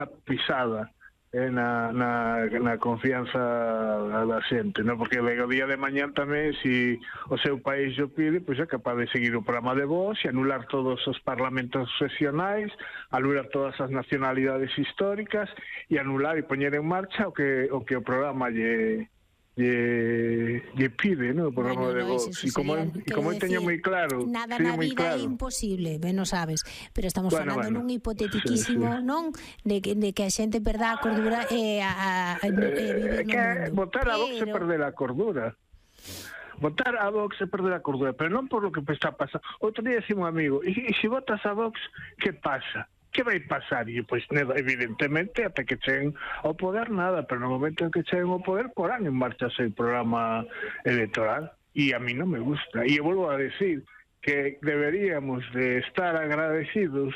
pisada na confianza da xente, non? Porque o día de mañán tamén, se o seu país o pide, pois é capaz de seguir o programa de Vox e anular todos os parlamentos seccionais, anular todas as nacionalidades históricas e anular e poñer en marcha o que o programa lle pide, ¿no? O programa de Vox. E como teño moi claro, nada na vida é imposible, ben o sabes, pero estamos falando nun hipotetiquísimo, non? De que a xente perda a cordura e vivir no mundo. Votar a Vox é perder a cordura. Votar a Vox é perder a cordura, pero non por lo que está pasando. Outro día decía un amigo, e se votas a Vox, que pasa? Que vai pasar? E, pois, evidentemente, até que cheguen ao poder, nada, pero no momento en que cheguen ao poder, porán en marcha ese programa electoral. E a mí non me gusta. E eu volvo a decir que deberíamos de estar agradecidos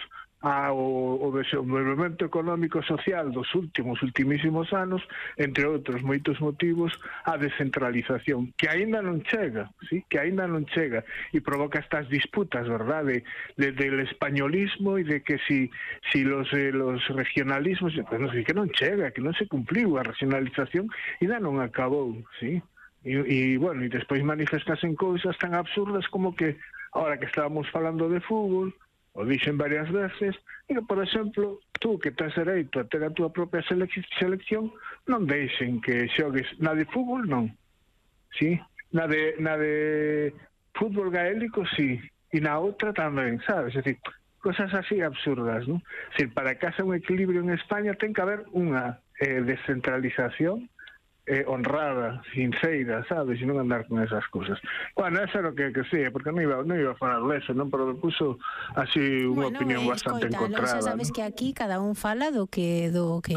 ao desenvolvemento económico e social dos ultimísimos anos, entre outros moitos motivos, a descentralización, que aínda non chega, ¿sí? Que aínda non chega, e provoca estas disputas, verdade, del españolismo e de que si los regionalismos, pues non sei, que non chega, que non se cumpliu a regionalización, ainda non acabou, ¿sí? E bueno, e despois manifestasen cousas tan absurdas como que, ahora que estábamos falando de fútbol, o dixen varias veces, e que, por exemplo, tú que tens dereito a ter a túa propia selección, non deixen que xogues na de fútbol, non. Sí? Na de fútbol gaélico, sí. E na outra tamén, sabes? É dicir, cosas así absurdas, non? Se para que haxa un equilibrio en España ten que haber unha descentralización honrada, sincera, sabes, e non andar con esas cosas. Bueno, eso é o que sí, porque non iba a falar deso, non? Pero me puso así unha opinión bastante encontrada. Xa sabes, ¿no? Que aquí cada un fala do que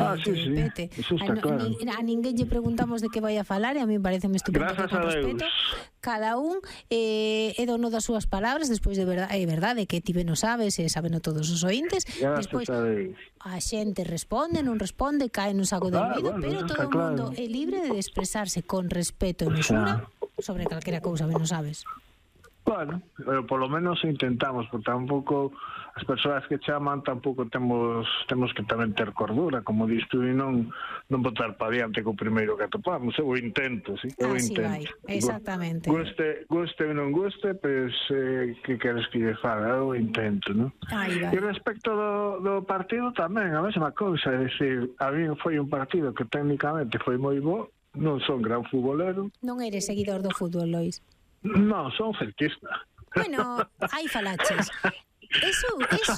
pete. Eso está claro. A ninguén lle preguntamos de que vai a falar e a mí pareceme estupendo que con respeto cada un é dono das súas palabras, despois de verdade que ti ben o sabes e sabeno todos os ointes, despois a xente responde, non responde, cae no saco del medio, pero todo o mundo é libre de expresarse con respeto e mesura sobre calquera cousa, ben o sabes. Bueno, pero polo menos intentamos, porque tampouco as persoas que chaman tampouco temos que tamén ter cordura, como dis tú, e non botar para diante co primeiro que atopamos. Eu intento, sí, eu intento. Vai, exactamente. Guste ou non guste, pois que queres que lle faga, eu intento, non? E respecto do partido tamén, a mesma cousa, é dicir, a mí foi un partido que técnicamente foi moi bo, non son gran futbolero. Non eres seguidor do fútbol, Lois? Non, son celtista. Bueno, hai falaches. Eso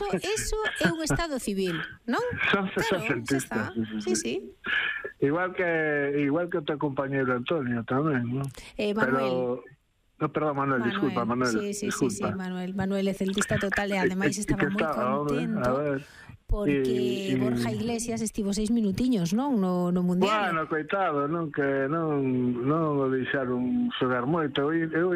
é un estado civil, non? Son celtista. Sí. Igual que o teu compañeiro Antonio tamén, non? Manuel. Perdón, Manuel, disculpa, Manuel. Sí, Manuel é celtista total e ademais estaba moi contento. Porque Borja Iglesias estivo 6 minutiños, non? No Mundial. Bueno, coitado, non o deixaron xogar moito. Eu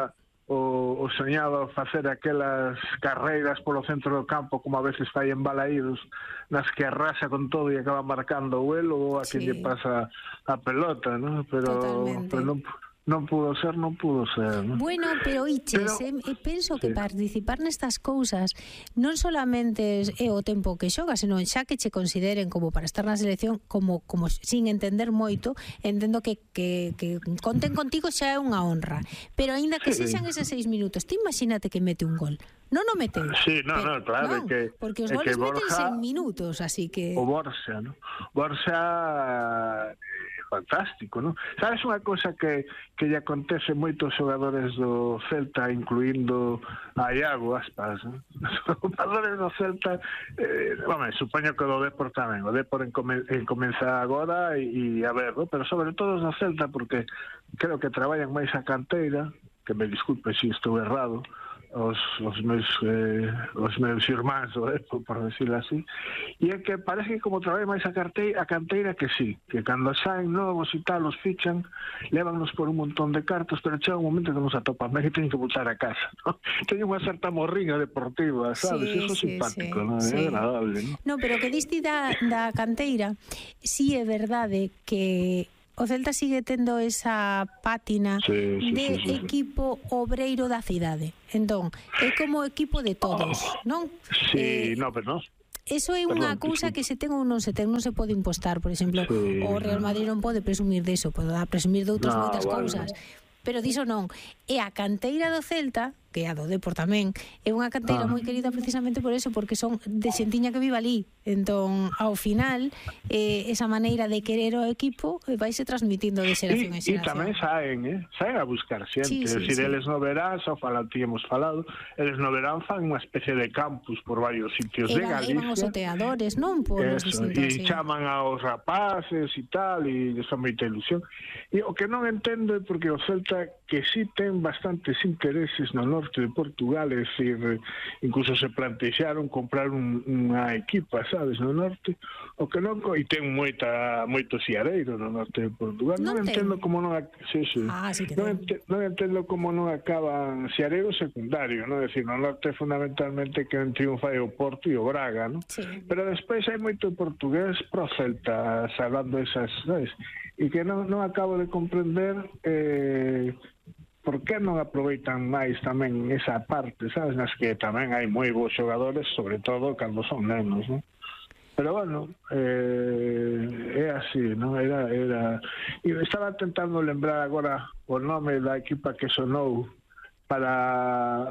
o soñaba facer aquelas carreiras polo centro do campo como a veces fai en Balaídos, nas que arrasa con todo e acaba marcando o elo ou a que lle pasa a pelota, non? Pero non pudo ser, ¿no? Bueno, pero penso que participar nestas cousas non solamente é o tempo que xogas, senón xa que che consideren como para estar na selección como sin entender moito, entendo que conten contigo xa é unha honra, pero aínda que sexan eses 6 minutos, ti imagínate que mete un gol. Non o meteu. Sí, claro, porque os goles metense en minutos, así que o Borja, ¿no? Borja fantástico, non? Sabes unha cosa que lle acontece moitos xogadores do Celta, incluindo a Iago Aspas, non? Os xogadores do Celta, supoño que do Depor tamén, o Depor comeza agora e a ver, ¿no? Pero sobre todo os do Celta, porque creo que traballan máis a canteira, que me disculpe se estou errado, os meus irmáns, por decirlo así, e é que parece que como traballan máis a canteira que sí, que cando saen novos e tal, os fichan, lévannos por un montón de cartos, pero chega un momento que nos atopan, que teñen que voltar a casa, ¿no? Teñen unha certa morriña deportiva, sabes? Eso é simpático, ¿no? É agradable, ¿no? No, pero que diste da canteira, sí é verdade que o Celta sigue tendo esa pátina de equipo obreiro da cidade. Entón, é como equipo de todos, non? Sí, pero non. Eso é unha cousa que se ten ou non se ten, non se pode impostar. Por exemplo, o Real Madrid non pode presumir deso, pode presumir de outras moitas cousas. Pero diso non. E a canteira do Celta, que é a do Depor tamén, é unha canteira moi querida precisamente por eso, porque son de xentiña que vive ali. Entón, ao final, esa maneira de querer o equipo vaise transmitindo de xeración en xeración. E tamén saen a buscar xente. Eles no verán, xa tíamos falado, eles no verán fan unha especie de campus por varios sitios de Galicia. Evan os oteadores, non? Por os distintos, e chaman aos rapaces e tal, e son moita ilusión. E o que non entendo é porque o Celta, que sí ten bastantes intereses no norte de Portugal, é dicir, incluso se plantexaron comprar unha equipa, sabes, no norte, o que non, e ten moito xiareiro no norte de Portugal. Non entendo como non non entendo como non acaban xiareiro secundario, non? É dicir, no norte fundamentalmente que triunfa é o Porto e o Braga, non? Pero despois hai moito portugués pro Celta, salvando esas, sabes? E que non acabo de comprender por que non aproveitan máis tamén esa parte, sabes, nas que tamén hai moi bons xogadores, sobre todo cando son nenos, non? Pero bueno, é así, non? Era... E estaba tentando lembrar agora o nome da equipa que sonou para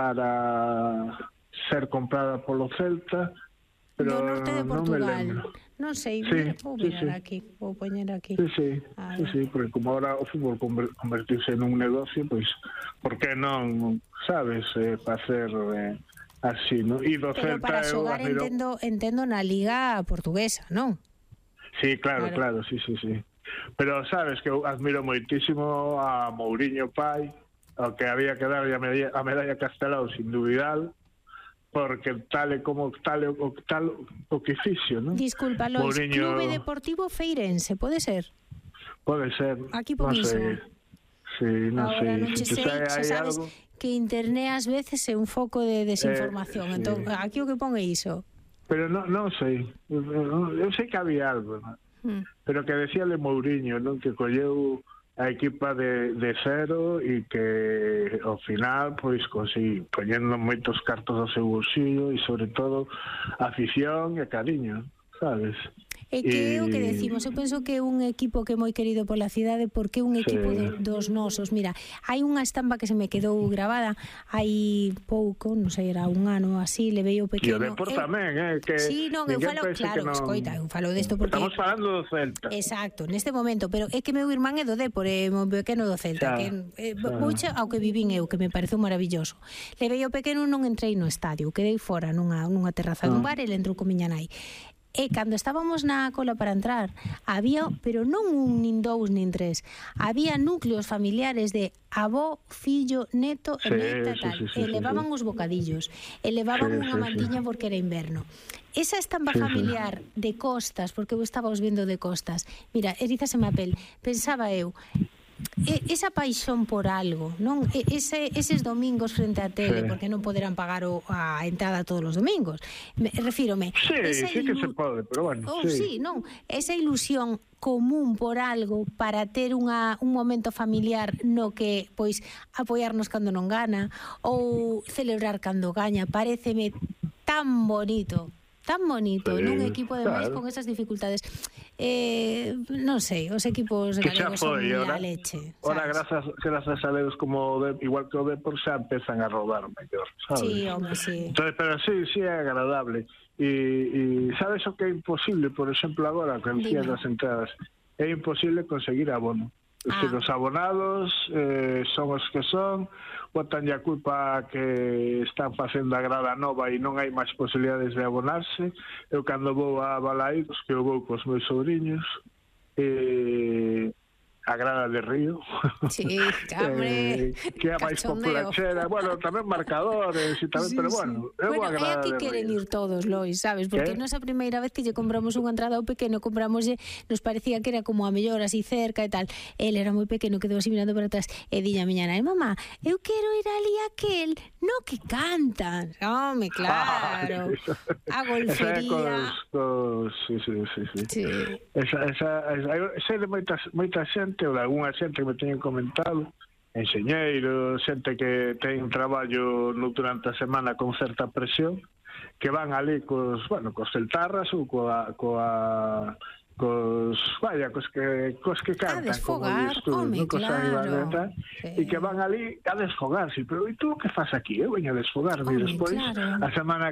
ser comprada polo Celta, pero do norte de Portugal. Non sei, vou mirar aquí, vou poñer aquí. Sí, porque como ahora o fútbol convertirse nun negocio, pois, por que non, sabes, facer así, non? E do pero Celta, para xogar entendo na Liga Portuguesa, non? Sí, claro, sí. Pero sabes que eu admiro moitísimo a Mourinho pai, ao que había que darlle a medalla Castelao sin dubidal, porque tal o que fixo, non? Disculpa, Lois, Mourinho... Clube Deportivo Feirense, pode ser? Pode ser. Aquí pon iso. Sí, non sei. Non sei, xa sabes que internet ás veces é un foco de desinformación, entón aquí o que pon é iso. Pero non sei. Eu sei que había algo, non? Pero que decíale Mourinho, non? Que colleu a equipa de cero e que ao final pois conseguí poñendo moitos cartos do seu bolsillo e sobre todo afición e cariño, sabes? É que é o que decimos, eu penso que é un equipo que é moi querido pola cidade porque é un equipo dos nosos. Mira, hai unha estampa que se me quedou grabada hai pouco, non sei, era un ano así, levei o pequeno. E o Depor tamén, que sí, non, eu falo, claro, escoita, eu falo desto porque estamos falando do Celta. Exacto, neste momento, pero é que meu irmán é do Depor, é meu pequeno do Celta, que vouche ao que vivín eu, que me pareceu maravilloso. Levei o pequeno, non entrei no estadio, quedei fora nunha terraza dun bar e ele entrou con miña nai. E cando estábamos na cola para entrar, había, pero non un, nin dous, nin tres, había núcleos familiares de avó, fillo, neto e neta tal, e levaban os bocadillos, e levaban unha mantiña porque era inverno. Esa estampa familiar de costas, porque eu estaba os vendo de costas, mira, erízaseme a pel, pensaba eu, esa paixón por algo, non? Eses domingos frente á tele, porque non poderán pagar a entrada todos os domingos. Refírome. Sí que se pode, pero bueno. Sí, non. Esa ilusión común por algo para ter un momento familiar no que, pois, apoiarnos cando non gana ou celebrar cando gaña, paréceme tan bonito, nun equipo de máis con esas dificultades. Non sei, os equipos galegos son a leche. Ora, grazas a Deus, como igual que o Depor, xa empezan a rodar mellor, sabes? Sí, home, sí. Entonces, pero sí é agradable. E sabes o que é imposible, por exemplo, agora, que decías das entradas, é imposible conseguir abono. Os abonados son os que son, botan a culpa que están facendo a grada nova e non hai máis posibilidades de abonarse. Eu cando vou a Balaídos, que eu vou cos meus sobrinhos, a grada de Río, sí, hombre, que é a máis populachera, bueno, tamén marcadores e tamén, pero bueno, é a que queren ir todos, Lois, sabes, porque nosa primeira vez que lle compramos unha entrada ao pequeno, compramos, nos parecía que era como a mellor así cerca e tal, el era moi pequeno, quedou así mirando para atrás e diña a miña nai, mamá, eu quero ir ali aquel, no que cantan, home, claro, a golfería, sí. Esa de moita xente, ou de algunha xente que me teñen comentado, enxeñeiros, xente que ten traballo durante a semana con certa presión, que van ali cos celtarras ou cos que cantan, desfogar, home, claro. E que van ali a desfogarse, pero e tú que fas aquí? Eu veño a desfogar, e despois a semana